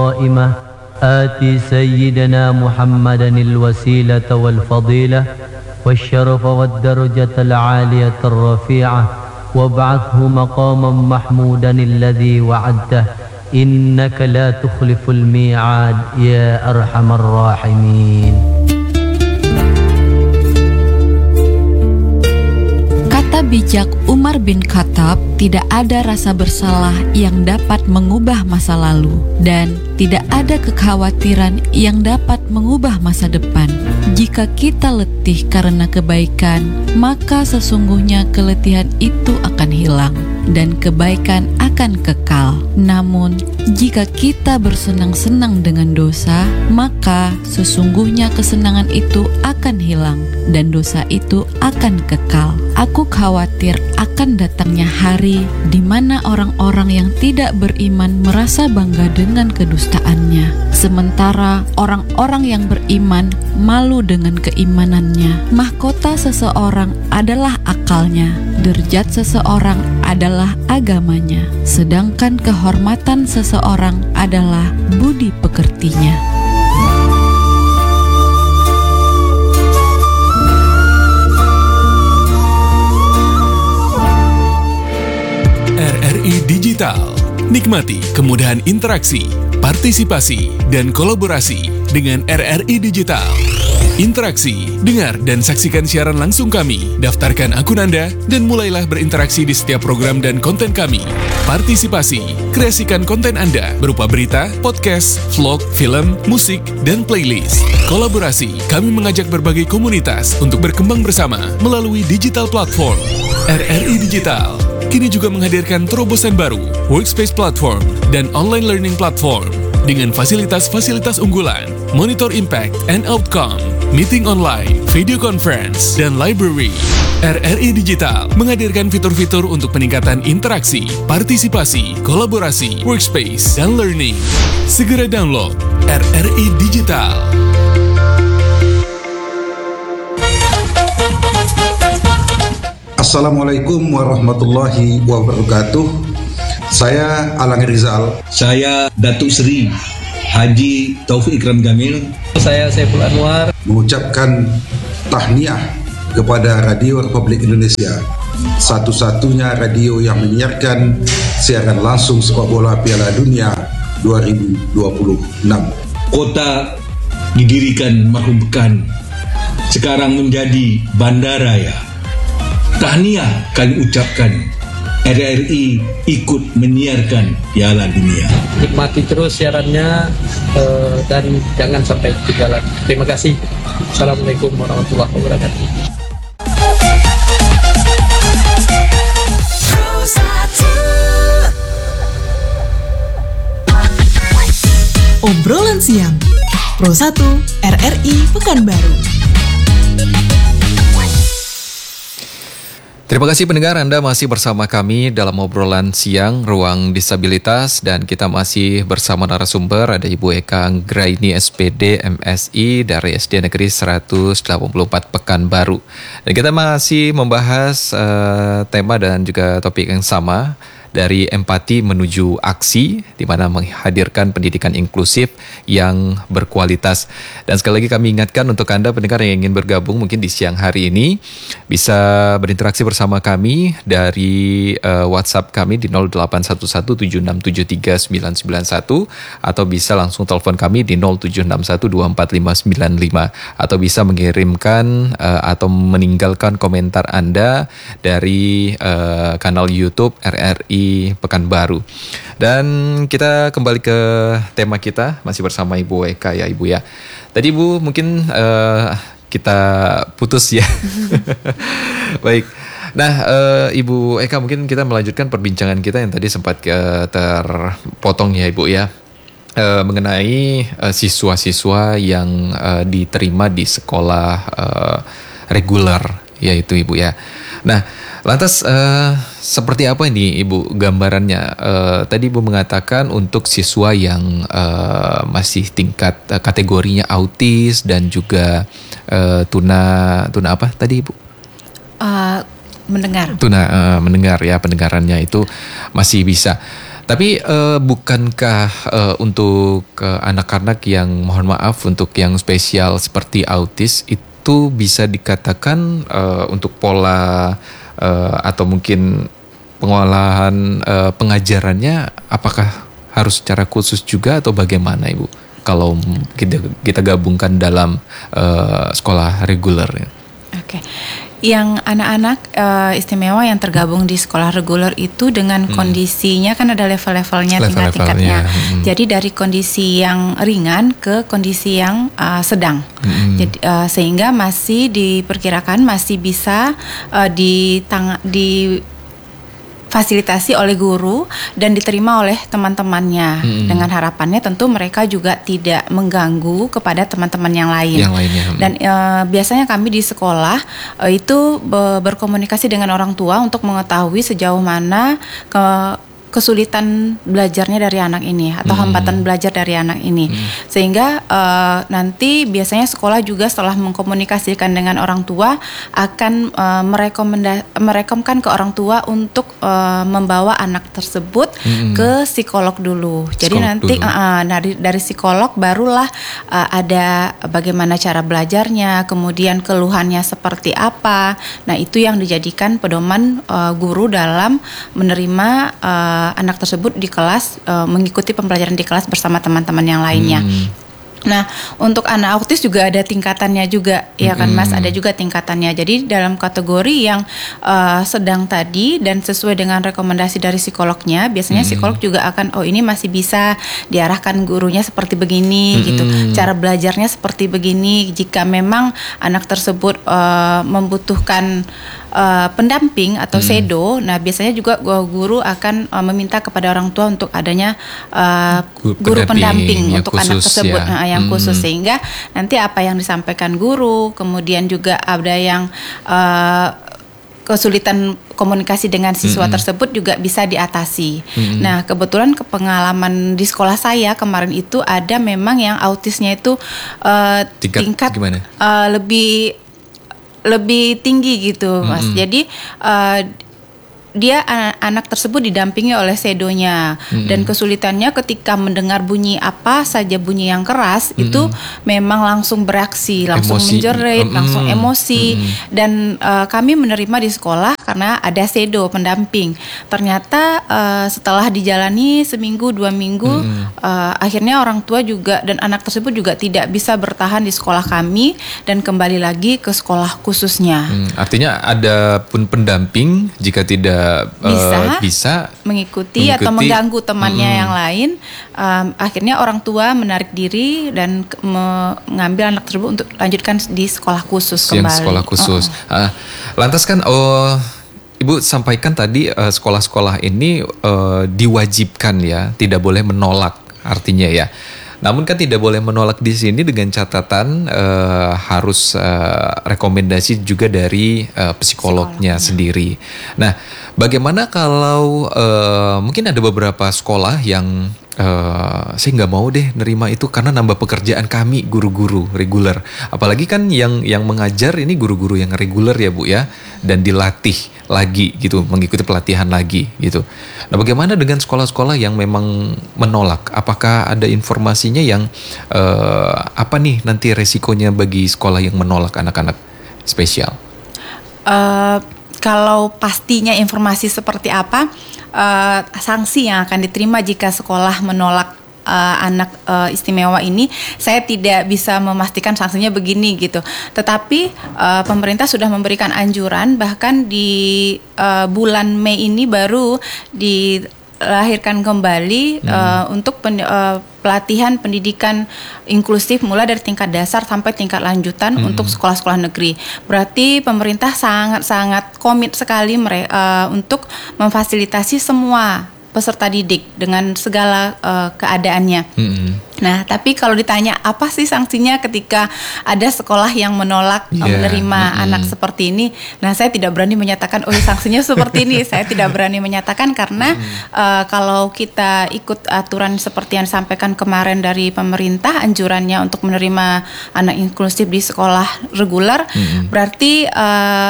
القائمة آت سيدنا محمدا الوسيلة والفضيلة والشرف والدرجة العالية الرفيعة وابعثه مقاما محمودا الذي وعدته إنك لا تخلف الميعاد يا أرحم الراحمين. Kata bijak Umar bin Khattab, tidak ada rasa bersalah yang dapat mengubah masa lalu dan tidak ada kekhawatiran yang dapat mengubah masa depan. Jika kita letih karena kebaikan, maka sesungguhnya keletihan itu akan hilang dan kebaikan akan kekal. Namun, jika kita bersenang-senang dengan dosa, maka sesungguhnya kesenangan itu akan hilang dan dosa itu akan kekal. Aku khawatir akan datangnya hari di mana orang-orang yang tidak beriman merasa bangga dengan kedustaannya, sementara orang-orang yang beriman malu dengan keimanannya. Mahkota seseorang adalah akalnya, derajat seseorang adalah agamanya, sedangkan kehormatan seseorang adalah budi pekertinya. RRI Digital. Nikmati kemudahan interaksi, partisipasi, dan kolaborasi dengan RRI Digital. Interaksi, dengar dan saksikan siaran langsung kami, daftarkan akun Anda, dan mulailah berinteraksi di setiap program dan konten kami. Partisipasi, kreasikan konten Anda berupa berita, podcast, vlog, film, musik, dan playlist. Kolaborasi, kami mengajak berbagai komunitas untuk berkembang bersama melalui digital platform. RRI Digital kini juga menghadirkan terobosan baru, workspace platform, dan online learning platform dengan fasilitas-fasilitas unggulan, monitor impact and outcome, meeting online, video conference, dan library. RRI Digital menghadirkan fitur-fitur untuk peningkatan interaksi, partisipasi, kolaborasi, workspace, dan learning. Segera download RRI Digital. Assalamualaikum warahmatullahi wabarakatuh. Saya Alang Rizal. Saya Datuk Seri Haji Taufik Ikram Jamil. Saya Saiful Anwar. Mengucapkan tahniah kepada Radio Republik Indonesia, satu-satunya radio yang menyiarkan siaran langsung sepak bola Piala Dunia 2026. Kota didirikan Mahumkan, sekarang menjadi bandaraya. Tahniah kami ucapkan, RRI ikut menyiarkan Piala Dunia. Nikmati terus siarannya dan jangan sampai ketinggalan. Terima kasih. Assalamualaikum warahmatullahi wabarakatuh. Obrolan siang Pro 1 RRI Pekanbaru. Terima kasih pendengar, Anda masih bersama kami dalam obrolan siang Ruang Disabilitas, dan kita masih bersama narasumber, ada Ibu Eka Anggraini SPD MSI dari SD Negeri 184 Pekanbaru. Dan kita masih membahas tema dan juga topik yang sama, dari empati menuju aksi, di mana menghadirkan pendidikan inklusif yang berkualitas. Dan sekali lagi kami ingatkan untuk Anda pendengar yang ingin bergabung mungkin di siang hari ini, bisa berinteraksi bersama kami dari WhatsApp kami di 0811767391, atau bisa langsung telepon kami di 0761245595, atau bisa mengirimkan atau meninggalkan komentar Anda dari kanal YouTube RRI Pekanbaru. Dan kita kembali ke tema kita, masih bersama Ibu Eka ya Ibu ya. Tadi Ibu mungkin kita putus ya. Baik. Nah, Ibu Eka, mungkin kita melanjutkan perbincangan kita yang tadi sempat terpotong ya Ibu ya. Mengenai siswa-siswa yang diterima di sekolah reguler, yaitu Ibu ya. Nah, lantas seperti apa ini Ibu gambarannya? Tadi Ibu mengatakan untuk siswa yang masih tingkat kategorinya autis dan juga tuna apa tadi Ibu? Mendengar. Mendengar ya, pendengarannya itu masih bisa. Tapi bukankah untuk anak-anak yang mohon maaf untuk yang spesial seperti autis itu bisa dikatakan untuk pola atau mungkin pengolahan pengajarannya apakah harus secara khusus juga atau bagaimana Ibu? Kalau kita gabungkan dalam sekolah reguler. Oke. Yang anak-anak istimewa yang tergabung di sekolah reguler itu dengan kondisinya kan ada level-levelnya, tingkat-tingkatnya. Jadi dari kondisi yang ringan ke kondisi yang sedang. Jadi sehingga masih diperkirakan masih bisa fasilitasi oleh guru dan diterima oleh teman-temannya dengan harapannya tentu mereka juga tidak mengganggu kepada teman-teman yang lain. Dan biasanya kami di sekolah itu berkomunikasi dengan orang tua untuk mengetahui sejauh mana kesulitan belajarnya dari anak ini atau hambatan belajar dari anak ini, sehingga nanti biasanya sekolah juga setelah mengkomunikasikan dengan orang tua akan merekomkan ke orang tua untuk membawa anak tersebut ke psikolog dulu. Jadi nanti dari psikolog barulah ada bagaimana cara belajarnya, kemudian keluhannya seperti apa. Nah itu yang dijadikan pedoman guru dalam menerima anak tersebut di kelas, mengikuti pembelajaran di kelas bersama teman-teman yang lainnya. Nah, untuk anak autis juga ada tingkatannya juga, ya kan Mas, ada juga tingkatannya. Jadi dalam kategori yang sedang tadi dan sesuai dengan rekomendasi dari psikolognya, biasanya psikolog juga akan, oh ini masih bisa diarahkan gurunya seperti begini, gitu. Cara belajarnya seperti begini. Jika memang anak tersebut membutuhkan pendamping atau shadow, nah biasanya juga guru akan meminta kepada orang tua untuk adanya guru pendamping untuk anak tersebut yang khusus, sehingga nanti apa yang disampaikan guru, kemudian juga ada yang kesulitan komunikasi dengan siswa tersebut juga bisa diatasi. Nah kebetulan pengalaman di sekolah saya kemarin itu ada memang yang autisnya itu tingkat lebih tinggi gitu Mas. Jadi dia anak tersebut didampingi oleh sedonya dan kesulitannya ketika mendengar bunyi apa saja, bunyi yang keras itu memang langsung bereaksi, langsung menjerit, langsung emosi. Dan kami menerima di sekolah karena ada sedo pendamping. Ternyata setelah dijalani seminggu 2 minggu akhirnya orang tua juga dan anak tersebut juga tidak bisa bertahan di sekolah kami dan kembali lagi ke sekolah khususnya. Artinya ada pun pendamping jika tidak bisa mengikuti atau mengganggu temannya yang lain, akhirnya orang tua menarik diri dan mengambil anak tersebut untuk lanjutkan di sekolah khusus kembali. Yang sekolah khusus. Lantas kan Ibu sampaikan tadi sekolah-sekolah ini diwajibkan ya, tidak boleh menolak artinya ya. Namun kan tidak boleh menolak di sini dengan catatan harus rekomendasi juga dari psikolognya sendiri. Nah, bagaimana kalau mungkin ada beberapa sekolah yang saya nggak mau deh nerima itu karena nambah pekerjaan kami guru-guru reguler. Apalagi kan yang mengajar ini guru-guru yang reguler ya Bu ya, dan dilatih lagi gitu, mengikuti pelatihan lagi gitu. Nah bagaimana dengan sekolah-sekolah yang memang menolak? Apakah ada informasinya yang apa nih nanti resikonya bagi sekolah yang menolak anak-anak spesial? Kalau pastinya informasi seperti apa, sanksi yang akan diterima jika sekolah menolak anak istimewa ini, saya tidak bisa memastikan sanksinya begini gitu. Tetapi pemerintah sudah memberikan anjuran, bahkan di bulan Mei ini baru dilahirkan kembali untuk pelatihan pendidikan inklusif mulai dari tingkat dasar sampai tingkat lanjutan untuk sekolah-sekolah negeri. Berarti pemerintah sangat-sangat komit sekali untuk memfasilitasi semua peserta didik dengan segala keadaannya. Nah, tapi kalau ditanya apa sih sanksinya ketika ada sekolah yang menolak menerima anak seperti ini, nah saya tidak berani menyatakan sanksinya seperti ini. Saya tidak berani menyatakan karena kalau kita ikut aturan seperti yang disampaikan kemarin dari pemerintah, anjurannya untuk menerima anak inklusif di sekolah reguler, berarti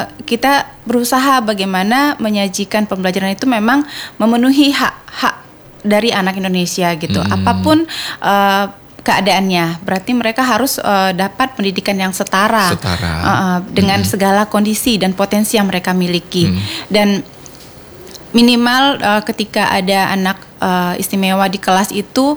kita berusaha bagaimana menyajikan pembelajaran itu memang memenuhi hak dari anak Indonesia gitu. Apapun keadaannya, berarti mereka harus dapat pendidikan yang setara. Dengan segala kondisi dan potensi yang mereka miliki. Dan minimal ketika ada anak istimewa di kelas itu,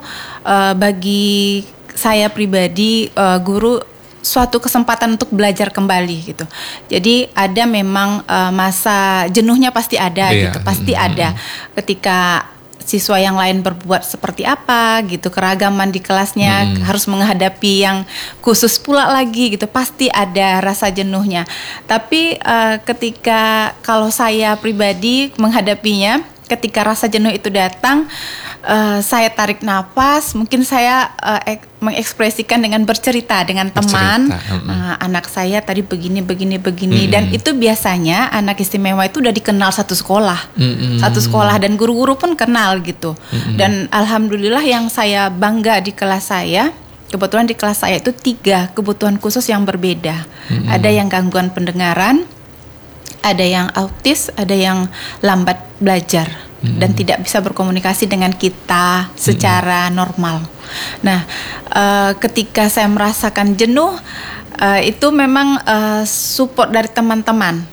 bagi saya pribadi, guru suatu kesempatan untuk belajar kembali gitu. Jadi ada memang masa jenuhnya pasti ada gitu, pasti ada ketika siswa yang lain berbuat seperti apa gitu, keragaman di kelasnya harus menghadapi yang khusus pula lagi gitu, pasti ada rasa jenuhnya. Tapi ketika kalau saya pribadi menghadapinya, ketika rasa jenuh itu datang, saya tarik nafas, mungkin saya mengekspresikan dengan bercerita dengan teman, anak saya tadi begini, dan itu biasanya anak istimewa itu udah dikenal satu sekolah, dan guru-guru pun kenal gitu. Dan alhamdulillah yang saya bangga di kelas saya, kebetulan di kelas saya itu 3 kebutuhan khusus yang berbeda. Ada yang gangguan pendengaran, ada yang autis, ada yang lambat belajar dan tidak bisa berkomunikasi dengan kita secara normal. Nah, ketika saya merasakan jenuh, itu memang support dari teman-teman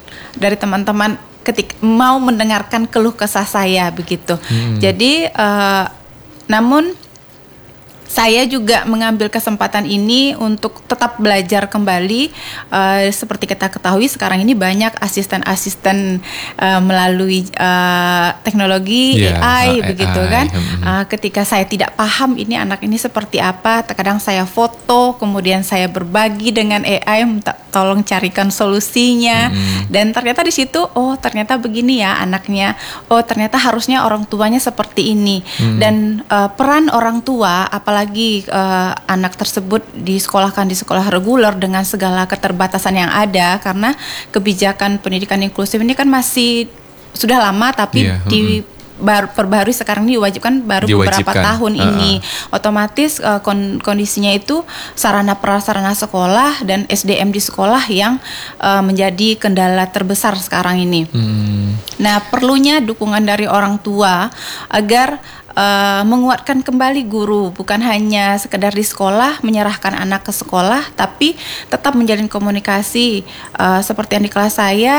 ketika mau mendengarkan keluh kesah saya begitu. Jadi, namun saya juga mengambil kesempatan ini untuk tetap belajar kembali. Seperti kita ketahui sekarang ini banyak asisten-asisten melalui teknologi AI begitu kan. Ketika saya tidak paham ini anak ini seperti apa, terkadang saya foto, kemudian saya berbagi dengan AI, tolong carikan solusinya. Dan ternyata di situ, oh ternyata begini ya anaknya. Oh ternyata harusnya orang tuanya seperti ini. Dan peran orang tua, apalagi anak tersebut disekolahkan di sekolah reguler dengan segala keterbatasan yang ada, karena kebijakan pendidikan inklusif ini kan masih sudah lama tapi perbaharui sekarang ini diwajibkan beberapa tahun ini. Otomatis kondisinya itu sarana prasarana sekolah dan SDM di sekolah yang menjadi kendala terbesar sekarang ini. Nah, perlunya dukungan dari orang tua agar menguatkan kembali guru, bukan hanya sekedar di sekolah menyerahkan anak ke sekolah, tapi tetap menjalin komunikasi. Seperti yang di kelas saya,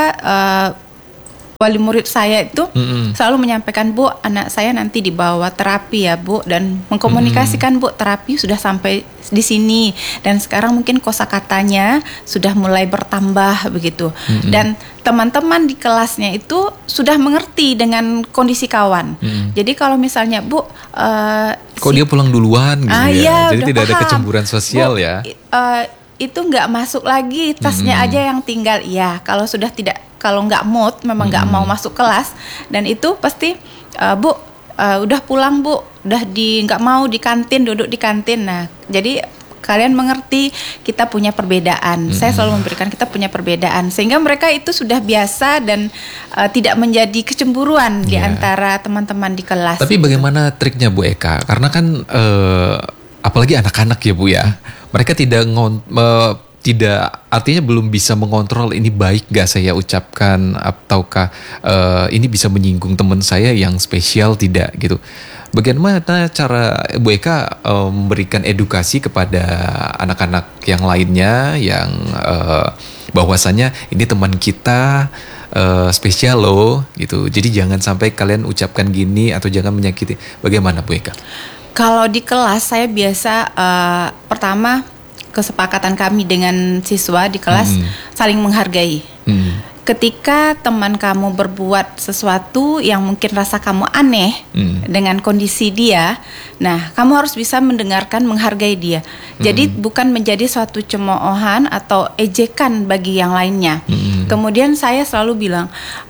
wali murid saya itu selalu menyampaikan, Bu, anak saya nanti dibawa terapi ya Bu, dan mengkomunikasikan Bu, terapi sudah sampai di sini dan sekarang mungkin kosakatanya sudah mulai bertambah begitu. Dan teman-teman di kelasnya itu sudah mengerti dengan kondisi kawan. Jadi kalau misalnya Bu, kok dia pulang duluan gitu ya, jadi tidak ada kecemburuan sosial Bu, ya. Itu nggak masuk lagi, tasnya aja yang tinggal. Ya kalau sudah tidak, kalau nggak mood, memang nggak mau masuk kelas, dan itu pasti Bu, udah pulang Bu, udah nggak mau di kantin, duduk di kantin. Nah jadi kalian mengerti kita punya perbedaan. Saya selalu memberikan kita punya perbedaan sehingga mereka itu sudah biasa dan tidak menjadi kecemburuan di antara teman-teman di kelas. Tapi bagaimana triknya Bu Eka? Karena kan apalagi anak-anak ya Bu ya, mereka tidak artinya belum bisa mengontrol ini baik gak saya ucapkan, ataukah ini bisa menyinggung teman saya yang spesial tidak gitu. Bagaimana cara Bu Eka memberikan edukasi kepada anak-anak yang lainnya yang bahwasanya ini teman kita spesial loh gitu. Jadi jangan sampai kalian ucapkan gini atau jangan menyakiti. Bagaimana Bu Eka? Kalau di kelas saya biasa pertama kesepakatan kami dengan siswa di kelas saling menghargai. Ketika teman kamu berbuat sesuatu yang mungkin rasa kamu aneh dengan kondisi dia, nah kamu harus bisa mendengarkan, menghargai dia. Jadi bukan menjadi suatu cemoohan atau ejekan bagi yang lainnya. Kemudian saya selalu bilang,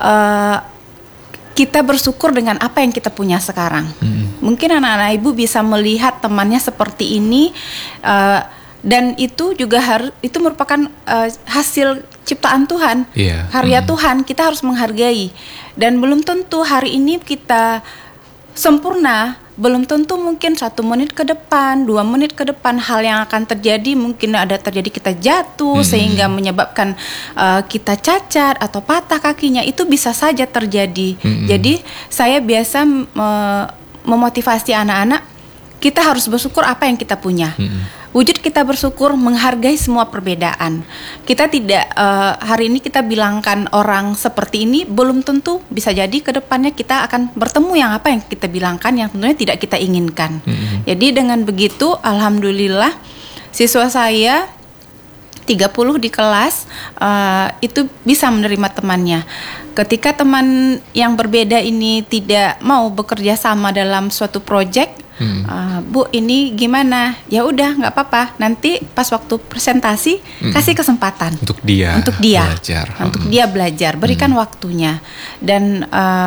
kita bersyukur dengan apa yang kita punya sekarang. Mungkin anak-anak ibu bisa melihat temannya seperti ini, dan itu juga itu merupakan hasil ciptaan Tuhan, karya Tuhan. Kita harus menghargai, dan belum tentu hari ini kita sempurna. Belum tentu mungkin 1 menit ke depan, 2 menit ke depan hal yang akan terjadi, mungkin ada terjadi kita jatuh sehingga menyebabkan kita cacat atau patah kakinya, itu bisa saja terjadi. Jadi saya biasa memotivasi anak-anak, kita harus bersyukur apa yang kita punya. Wujud kita bersyukur, menghargai semua perbedaan. Kita tidak hari ini kita bilangkan orang seperti ini, belum tentu bisa jadi ke depannya kita akan bertemu yang apa yang kita bilangkan yang tentunya tidak kita inginkan. Jadi dengan begitu, alhamdulillah siswa saya 30 di kelas itu bisa menerima temannya. Ketika teman yang berbeda ini tidak mau bekerja sama dalam suatu proyek, Bu ini gimana? Ya udah nggak apa-apa. Nanti pas waktu presentasi kasih kesempatan untuk dia belajar. Untuk dia belajar. Berikan waktunya. Dan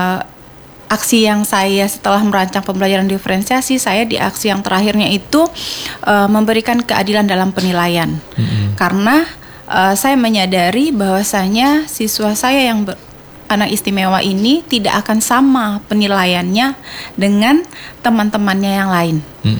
aksi yang saya setelah merancang pembelajaran diferensiasi, saya di aksi yang terakhirnya itu memberikan keadilan dalam penilaian. Karena saya menyadari bahwasanya siswa saya yang anak istimewa ini tidak akan sama penilaiannya dengan teman-temannya yang lain.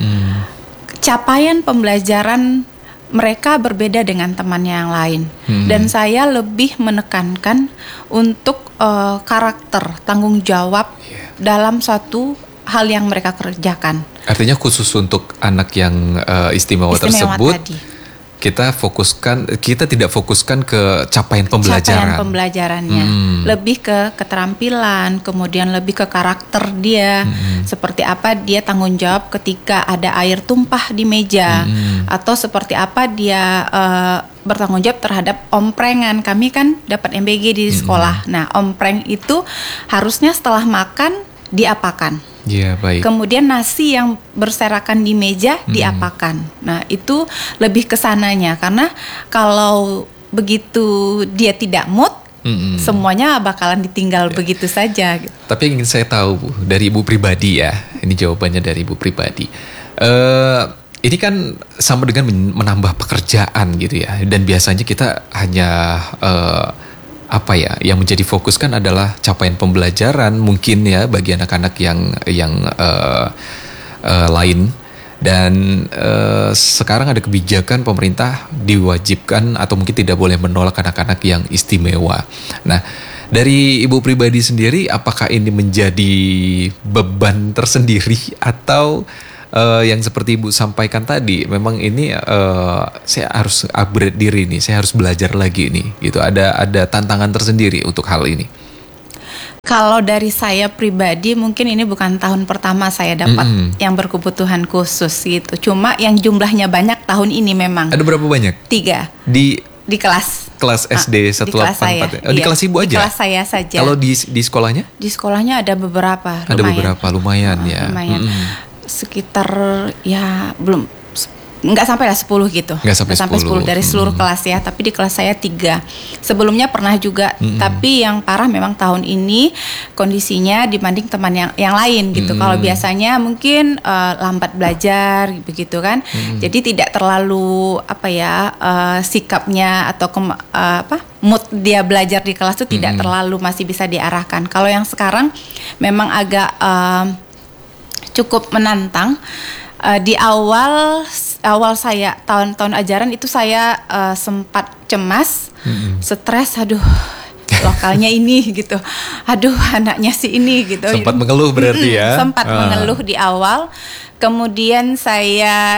Capaian pembelajaran mereka berbeda dengan temannya yang lain. Dan saya lebih menekankan untuk karakter, tanggung jawab dalam suatu hal yang mereka kerjakan. Artinya khusus untuk anak yang istimewa tersebut tadi. Kita tidak fokuskan ke capaian pembelajarannya, lebih ke keterampilan, kemudian lebih ke karakter dia, seperti apa dia tanggung jawab ketika ada air tumpah di meja, atau seperti apa dia bertanggung jawab terhadap omprengan. Kami kan dapat MBG di sekolah. Nah, ompreng itu harusnya setelah makan diapakan. Ya, baik. Kemudian nasi yang berserakan di meja diapakan. Nah, itu lebih kesananya, karena kalau begitu dia tidak mood, semuanya bakalan ditinggal begitu saja. Tapi yang ingin saya tahu, Bu, dari Ibu pribadi ya, ini jawabannya dari Ibu pribadi. Ini kan sama dengan menambah pekerjaan gitu ya, dan biasanya kita hanya yang menjadi fokus kan adalah capaian pembelajaran mungkin ya bagi anak-anak yang lain, dan sekarang ada kebijakan pemerintah diwajibkan atau mungkin tidak boleh menolak anak-anak yang istimewa. Nah, dari Ibu pribadi sendiri, apakah ini menjadi beban tersendiri atau yang seperti Ibu sampaikan tadi, memang ini saya harus upgrade diri nih, saya harus belajar lagi nih, gitu. Ada tantangan tersendiri untuk hal ini. Kalau dari saya pribadi, mungkin ini bukan tahun pertama saya dapat yang berkebutuhan khusus gitu. Cuma yang jumlahnya banyak tahun ini memang. Ada berapa banyak? 3 di kelas SD 184. Di kelas Ibu aja? Di kelas saya saja. Kalau di sekolahnya? Di sekolahnya ada beberapa. Ada beberapa, lumayan ya. Lumayan. Sekitar ya nggak sampai lah 10 gitu. Nggak sampai 10 dari seluruh kelas ya. Tapi di kelas saya 3. Sebelumnya pernah juga. Tapi yang parah memang tahun ini kondisinya dibanding teman yang lain gitu. Kalau biasanya mungkin lambat belajar begitu kan. Jadi tidak terlalu sikapnya atau mood dia belajar di kelas itu tidak terlalu masih bisa diarahkan. Kalau yang sekarang memang agak cukup menantang. Di awal saya tahun-tahun ajaran itu saya sempat cemas, stres, lokalnya ini gitu, anaknya si ini gitu. Sempat mengeluh berarti ya? Sempat mengeluh di awal, kemudian saya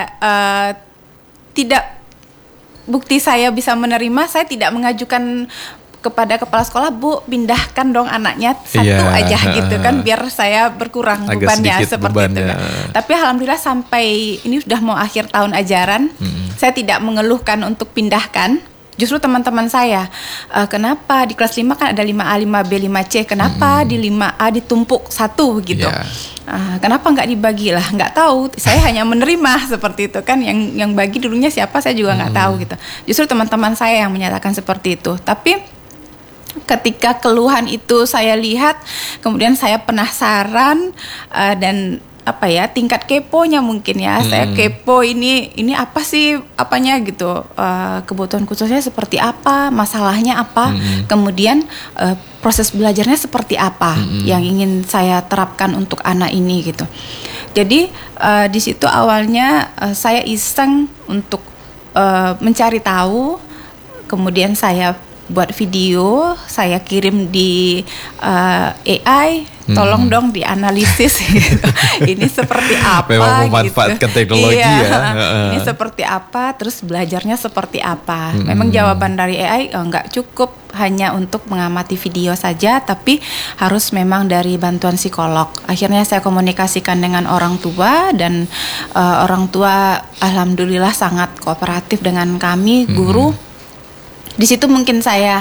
bukti saya bisa menerima, saya tidak mengajukan kepada kepala sekolah, Bu, pindahkan dong anaknya satu aja gitu kan, biar saya berkurang bebannya seperti itu kan. Tapi alhamdulillah sampai ini sudah mau akhir tahun ajaran, saya tidak mengeluhkan untuk pindahkan. Justru teman-teman saya, kenapa di kelas 5 kan ada 5A, 5B, 5C, kenapa di 5A ditumpuk satu gitu? Kenapa nggak dibagi lah? Nggak tahu, saya hanya menerima seperti itu kan. Yang bagi dulunya siapa saya juga nggak tahu gitu. Justru teman-teman saya yang menyatakan seperti itu. Tapi ketika keluhan itu saya lihat, kemudian saya penasaran dan tingkat keponya mungkin ya. Saya kepo ini apa sih apanya gitu, kebutuhan khususnya seperti apa, masalahnya apa, kemudian proses belajarnya seperti apa yang ingin saya terapkan untuk anak ini gitu. Jadi di situ awalnya saya iseng untuk mencari tahu, kemudian saya buat video, saya kirim di AI, tolong dong dianalisis gitu. Ini seperti apa? Memang memanfaatkan teknologi Ini seperti apa? Terus belajarnya seperti apa? Memang jawaban dari AI nggak cukup hanya untuk mengamati video saja, tapi harus memang dari bantuan psikolog. Akhirnya saya komunikasikan dengan orang tua dan orang tua alhamdulillah sangat kooperatif dengan kami, guru. Di situ mungkin saya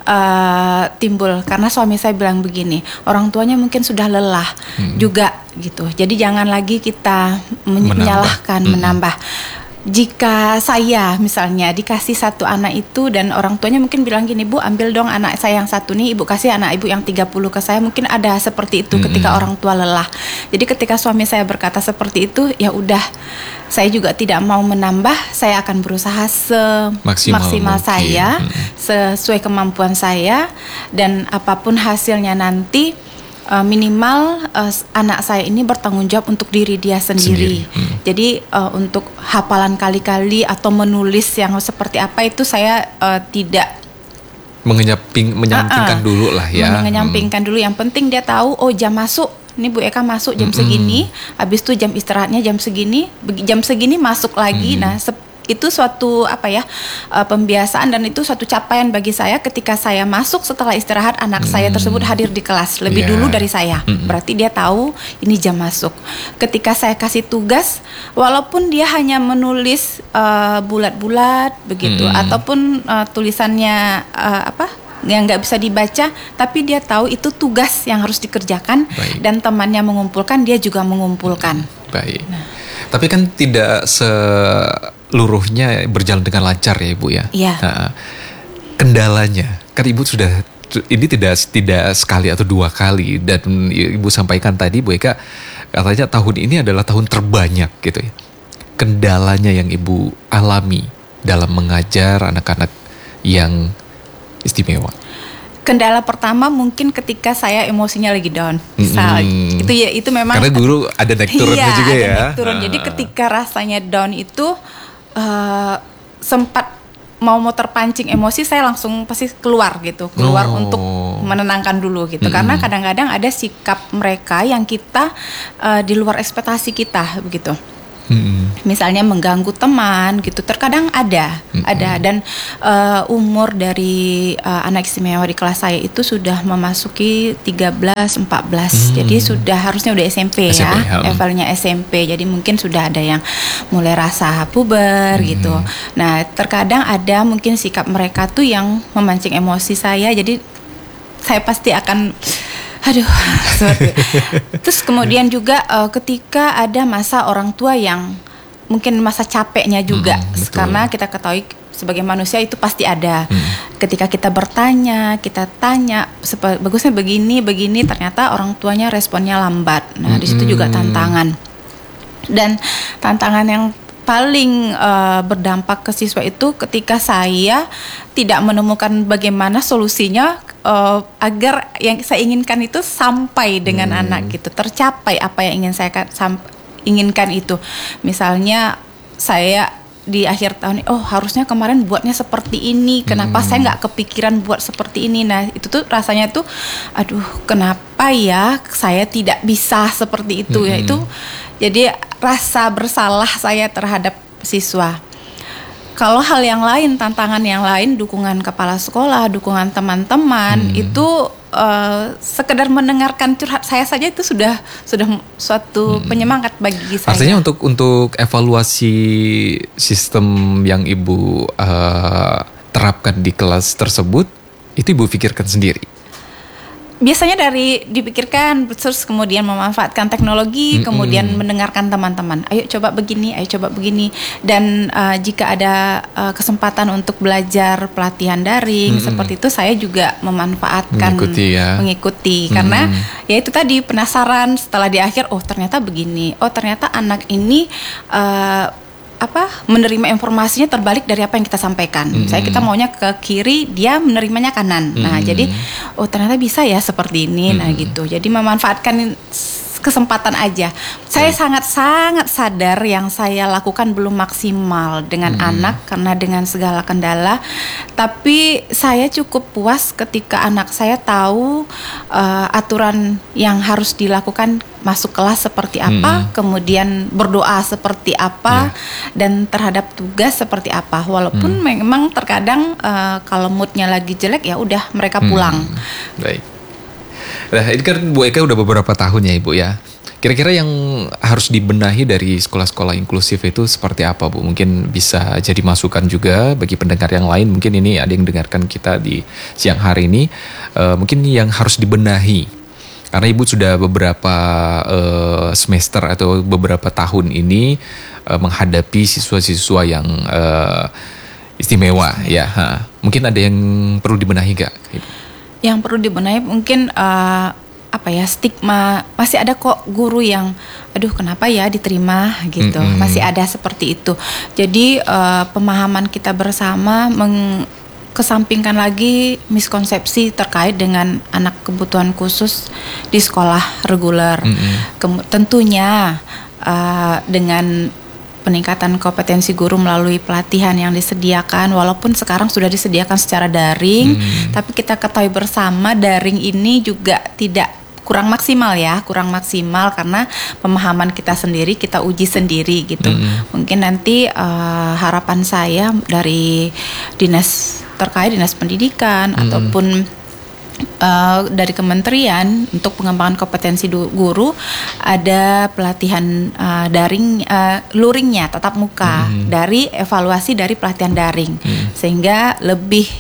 timbul karena suami saya bilang begini, orang tuanya mungkin sudah lelah juga gitu. Jadi jangan lagi kita menyalahkan, menambah. Jika saya misalnya dikasih satu anak itu dan orang tuanya mungkin bilang gini, Bu ambil dong anak saya yang satu nih, Ibu kasih anak Ibu yang 30 ke saya, mungkin ada seperti itu ketika orang tua lelah. Jadi ketika suami saya berkata seperti itu, ya udah, saya juga tidak mau menambah, saya akan berusaha semaksimal saya, sesuai kemampuan saya, dan apapun hasilnya nanti minimal anak saya ini bertanggung jawab untuk diri dia sendiri. Jadi untuk hafalan kali-kali atau menulis yang seperti apa itu saya tidak menyampingkan dulu lah ya. Menyampingkan dulu, yang penting dia tahu jam masuk. Ini Bu Eka masuk jam segini, habis itu jam istirahatnya jam segini masuk lagi. Nah, itu suatu pembiasaan dan itu suatu capaian bagi saya ketika saya masuk setelah istirahat anak saya tersebut hadir di kelas lebih dulu dari saya. Berarti dia tahu ini jam masuk. Ketika saya kasih tugas, walaupun dia hanya menulis bulat-bulat begitu ataupun tulisannya yang nggak bisa dibaca, tapi dia tahu itu tugas yang harus dikerjakan. Dan temannya mengumpulkan, dia juga mengumpulkan. Baik. Tapi kan tidak seluruhnya berjalan dengan lancar ya Ibu ya. Iya. Kendalanya, kan Ibu sudah ini tidak sekali atau dua kali, dan Ibu sampaikan tadi Bu Eka katanya tahun ini adalah tahun terbanyak gitu ya. Kendalanya yang Ibu alami dalam mengajar anak-anak yang istimewa. Kendala pertama mungkin ketika saya emosinya lagi down, misal itu memang karena guru ada naik turunnya juga ya. Naik turun. Jadi ketika rasanya down itu sempat mau terpancing emosi, saya langsung pasti keluar untuk menenangkan dulu gitu. Karena kadang-kadang ada sikap mereka yang kita di luar ekspektasi kita begitu. Misalnya mengganggu teman gitu, terkadang ada dan umur dari anak istimewa di kelas saya itu sudah memasuki 13-14, jadi harusnya udah SMP ya, levelnya SMP, jadi mungkin sudah ada yang mulai rasa puber gitu. Nah terkadang ada mungkin sikap mereka tuh yang memancing emosi saya, jadi saya pasti akan terus kemudian juga ketika ada masa orang tua yang mungkin masa capeknya juga, karena kita ketahui sebagai manusia itu pasti ada. Ketika kita bertanya, kita tanya bagusnya begini, ternyata orang tuanya responnya lambat. Nah di situ juga tantangan. Dan tantangan yang paling berdampak ke siswa itu ketika saya tidak menemukan bagaimana solusinya agar yang saya inginkan itu sampai dengan anak gitu, tercapai apa yang ingin saya inginkan itu. Misalnya saya di akhir tahun, harusnya kemarin buatnya seperti ini, kenapa saya nggak kepikiran buat seperti ini. Nah itu tuh rasanya tuh, aduh kenapa ya saya tidak bisa seperti itu ya. Itu jadi rasa bersalah saya terhadap siswa. Kalau hal yang lain, tantangan yang lain, dukungan kepala sekolah, dukungan teman-teman, itu sekedar mendengarkan curhat saya saja itu sudah suatu penyemangat bagi saya. Artinya untuk evaluasi sistem yang Ibu terapkan di kelas tersebut, itu Ibu pikirkan sendiri? Biasanya dari dipikirkan, terus kemudian memanfaatkan teknologi, kemudian mendengarkan teman-teman. Ayo coba begini. Dan jika ada kesempatan untuk belajar pelatihan daring seperti itu, saya juga memanfaatkan mengikuti. Karena ya itu tadi penasaran setelah di akhir, ternyata begini. Ternyata anak ini menerima informasinya terbalik dari apa yang kita sampaikan. Saya kita maunya ke kiri, dia menerimanya kanan. Nah, jadi ternyata bisa ya seperti ini. Nah, gitu. Jadi memanfaatkan kesempatan aja. Saya sangat-sangat sadar yang saya lakukan belum maksimal dengan anak karena dengan segala kendala. Tapi saya cukup puas ketika anak saya tahu aturan yang harus dilakukan, masuk kelas seperti apa, kemudian berdoa seperti apa, dan terhadap tugas seperti apa. Walaupun memang terkadang kalau moodnya lagi jelek ya udah mereka pulang. Baik. Nah, ini kan Bu Eka udah beberapa tahun ya Ibu ya. Kira-kira yang harus dibenahi dari sekolah-sekolah inklusif itu seperti apa Bu? Mungkin bisa jadi masukan juga bagi pendengar yang lain. Mungkin ini ada yang dengarkan kita di siang hari ini. Mungkin yang harus dibenahi. Karena Ibu sudah beberapa semester atau beberapa tahun ini menghadapi siswa-siswa yang istimewa ya. Mungkin ada yang perlu dibenahi gak? Yang perlu dibenahi mungkin stigma, masih ada kok guru yang aduh kenapa ya diterima gitu, masih ada seperti itu. Jadi pemahaman kita bersama kesampingkan lagi miskonsepsi terkait dengan anak kebutuhan khusus di sekolah reguler. Tentunya dengan peningkatan kompetensi guru melalui pelatihan yang disediakan, walaupun sekarang sudah disediakan secara daring, tapi kita ketahui bersama daring ini juga kurang maksimal karena pemahaman kita sendiri, kita uji sendiri gitu. Mungkin nanti harapan saya dari dinas terkait, dinas pendidikan ataupun dari kementerian untuk pengembangan kompetensi guru, ada pelatihan daring, luringnya tatap muka dari evaluasi dari pelatihan daring, sehingga lebih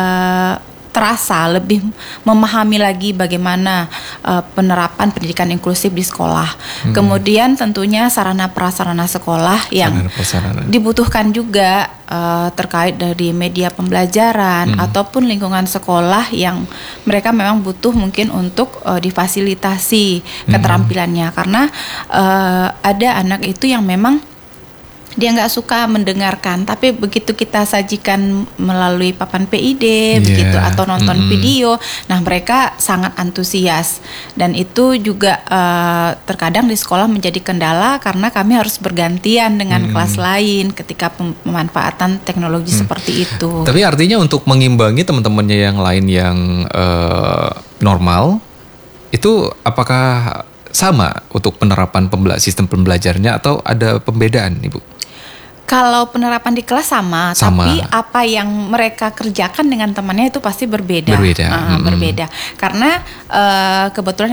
terasa, lebih memahami lagi bagaimana penerapan pendidikan inklusif di sekolah. Kemudian tentunya sarana prasarana sekolah yang dibutuhkan juga terkait dari media pembelajaran ataupun lingkungan sekolah yang mereka memang butuh mungkin untuk difasilitasi keterampilannya, karena ada anak itu yang memang dia nggak suka mendengarkan, tapi begitu kita sajikan melalui papan PID begitu atau nonton video, nah mereka sangat antusias, dan itu juga terkadang di sekolah menjadi kendala karena kami harus bergantian dengan kelas lain ketika pemanfaatan teknologi seperti itu. Tapi artinya untuk mengimbangi teman-temannya yang lain yang normal, itu apakah sama untuk penerapan sistem pembelajarnya atau ada pembedaan Ibu? Kalau penerapan di kelas sama, tapi apa yang mereka kerjakan dengan temannya itu pasti berbeda. Berbeda. Karena kebetulan